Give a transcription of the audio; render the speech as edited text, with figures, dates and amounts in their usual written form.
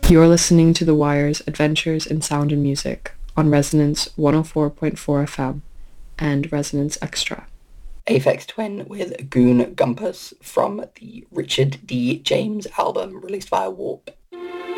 You're listening to The Wire's Adventures in Sound and Music on Resonance 104.4 FM and Resonance Extra. Aphex Twin with Goon Gumpus from the Richard D. James album released via Warp